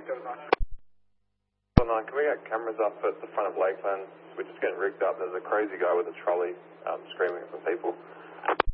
Can we get cameras up at the front of Lakeland? We're just getting rigged up. There's a crazy guy with a trolley screaming at some people.